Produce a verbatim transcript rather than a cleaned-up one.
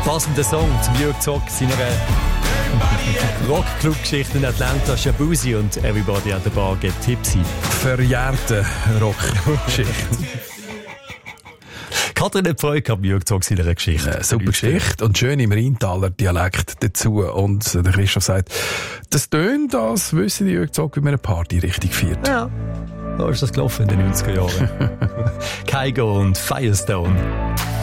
Passender Song zum Jürg Zock, seiner Rockclub-Geschichte in Atlanta, Shabuzi und Everybody at the Bar get tipsy. Verjährte Rockgeschichte. Katrin hat Freude gehabt, Jürg Zock, seiner Geschichte. Äh, super Geschichte und schön im Rheintaler Dialekt dazu. Und der Christoph sagt, das tönt, als wüsste die Jürg Zock, wie man eine Party richtig feiert. Ja, so ist das gelaufen in den neunziger Jahren. Kygo und Firestone.